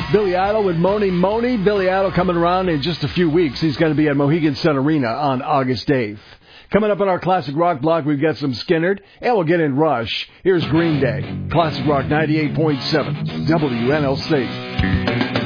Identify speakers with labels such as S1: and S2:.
S1: Billy Idol with Moni Moni. Billy Idol coming around in just a few weeks. He's going to be at Mohegan Sun Arena on August 8th. Coming up on our Classic Rock block, we've got some Skynyrd, and we'll get in Rush. Here's Green Day. Classic Rock 98.7 WNLC.